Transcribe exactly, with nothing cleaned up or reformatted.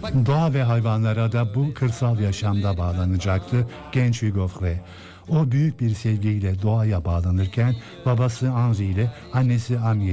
Doğa ve hayvanlara da bu kırsal yaşamda bağlanacaktı genç Hugo Frey. O büyük bir sevgiyle doğaya bağlanırken babası Henri ile annesi Amiye